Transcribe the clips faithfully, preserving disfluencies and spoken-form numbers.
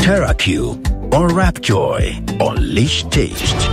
TerraQ or Rapjoy. Unleash taste.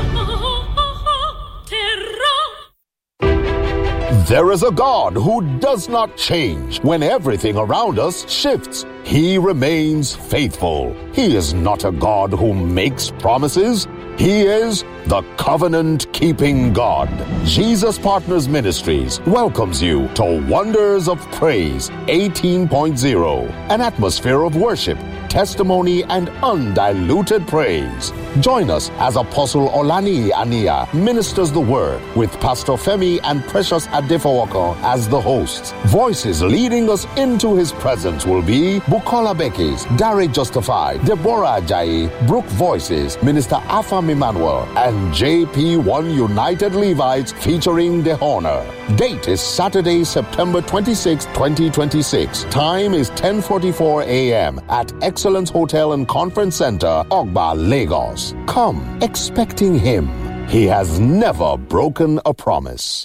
There is a God who does not change when everything around us shifts. He remains faithful. He is not a God who makes promises. He is the covenant-keeping God. Jesus Partners Ministries welcomes you to Wonders of Praise eighteen point oh, an atmosphere of worship, testimony, and undiluted praise. Join us as Apostle Olani Ania ministers the word with Pastor Femi and Precious Adefawako as the hosts. Voices leading us into his presence will be Bukola Bekis, Derek Justified, Deborah Ajayi, Brooke Voices, Minister Afam Emmanuel, and J P one United Levites featuring The Honor. Date is Saturday, September twenty-sixth, twenty twenty-six. Time is ten forty-four a.m. at Excellence Hotel and Conference Center, Ogba, Lagos. Come expecting him. He has never broken a promise.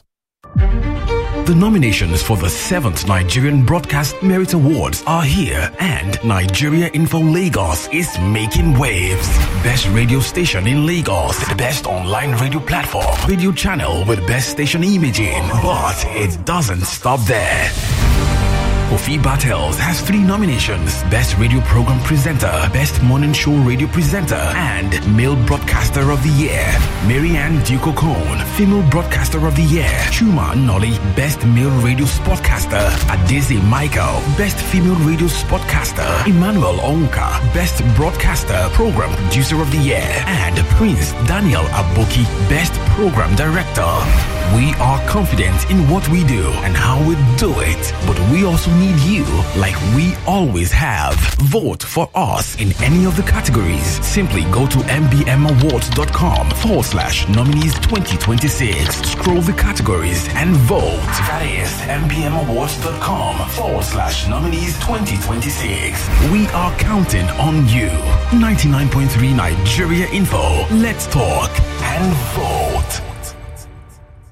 The nominations for the seventh Nigerian Broadcast Merit Awards are here, and Nigeria Info Lagos is making waves. Best radio station in Lagos, best online radio platform, video channel with best station imaging. But it doesn't stop there. Kofi Battles has three nominations: Best Radio Program Presenter, Best Morning Show Radio Presenter, and Male Broadcaster of the Year. Marianne Duke-Okon, Female Broadcaster of the Year. Chuma Nolly, Best Male Radio Sportcaster. Adese Michael, Best Female Radio Sportcaster. Emmanuel Onka, Best Broadcaster, Program Producer of the Year. And Prince Daniel Aboki, Best Program Director. We are confident in what we do and how we do it, but we also need you, like we always have. Vote for us in any of the categories. Simply go to mbmawards.com forward slash nominees 2026. Scroll the categories and vote. That is mbmawards.com forward slash nominees 2026. We are counting on you. ninety-nine point three Nigeria Info. Let's talk and vote.